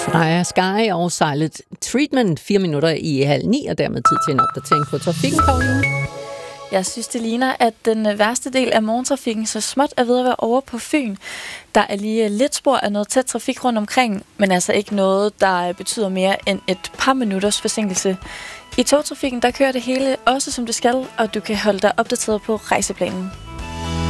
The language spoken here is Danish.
Freja Sky og Silent Treatment 4 minutter i 8:30, og dermed tid til en opdatering på trafikken, Karoline. Jeg synes, det ligner, at den værste del af morgentrafikken så småt er ved at være over på Fyn. Der er lige lidt spor af noget tæt trafik rundt omkring, men altså ikke noget, der betyder mere end et par minutters forsinkelse. I togtrafikken, der kører det hele også som det skal, og du kan holde dig opdateret på rejseplanen.